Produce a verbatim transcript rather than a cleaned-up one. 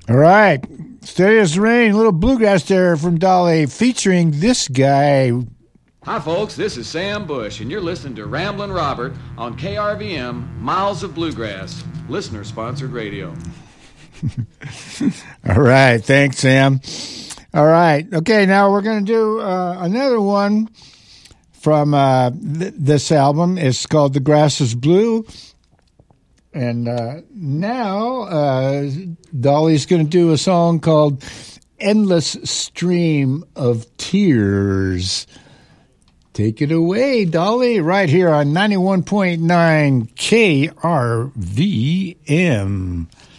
All right. Steady as rain, a little bluegrass there from Dolly, featuring this guy. Hi, folks. This is Sam Bush, and you're listening to Ramblin' Robert on K R V M, Miles of Bluegrass, listener-sponsored radio. All right. Thanks, Sam. All right. Okay, now we're going to do uh, another one from uh, th- this album. It's called The Grass is Blue. And uh, now uh, Dolly's going to do a song called Endless Stream of Tears. Take it away, Dolly, right here on ninety-one point nine K R V M.